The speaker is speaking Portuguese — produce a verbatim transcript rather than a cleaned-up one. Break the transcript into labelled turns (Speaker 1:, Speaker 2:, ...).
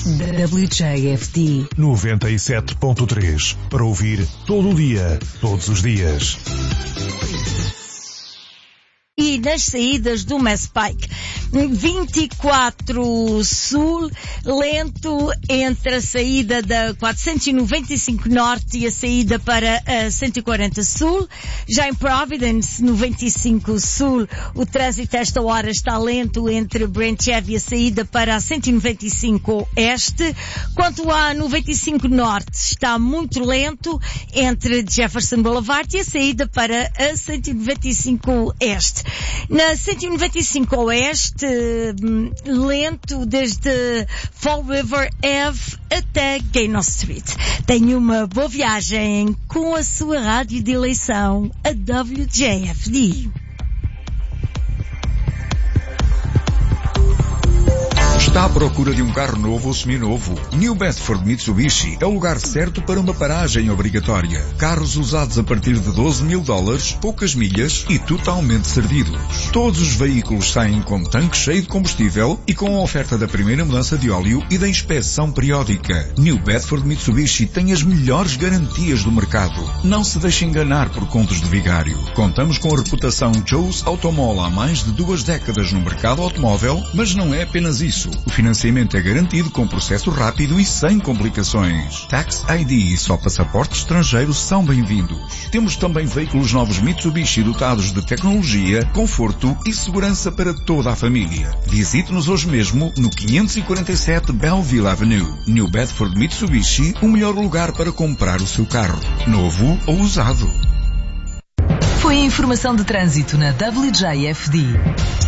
Speaker 1: W J F D
Speaker 2: noventa e sete ponto três, para ouvir todo o dia, todos os dias.
Speaker 3: E nas saídas do Mass Pike, vinte e quatro Sul, lento entre a saída da quatrocentos e noventa e cinco Norte e a saída para a cento e quarenta Sul. Já em Providence, noventa e cinco Sul, o trânsito a esta hora está lento entre Brentchev e a saída para a cento e noventa e cinco Este. Quanto à noventa e cinco Norte, está muito lento entre Jefferson Boulevard e a saída para a cento e noventa e cinco Este. Na cento e noventa e cinco Oeste, lento desde Fall River Ave até Gaynor Street. Tenha uma boa viagem com a sua rádio de eleição, a W J F D.
Speaker 4: Está à procura de um carro novo ou seminovo? New Bedford Mitsubishi é o lugar certo para uma paragem obrigatória. Carros usados a partir de doze mil dólares, poucas milhas e totalmente servidos. Todos os veículos saem com tanque cheio de combustível e com a oferta da primeira mudança de óleo e da inspeção periódica. New Bedford Mitsubishi tem as melhores garantias do mercado. Não se deixe enganar por contos de vigário. Contamos com a reputação Joe's Automall há mais de duas décadas no mercado automóvel, mas não é apenas isso. O financiamento é garantido com processo rápido e sem complicações. Tax I D e só passaporte estrangeiro são bem-vindos. Temos também veículos novos Mitsubishi dotados de tecnologia, conforto e segurança para toda a família. Visite-nos hoje mesmo no quinhentos e quarenta e sete Belleville Avenue. New Bedford Mitsubishi, o melhor lugar para comprar o seu carro, novo ou usado.
Speaker 1: Foi a informação de trânsito na W J F D.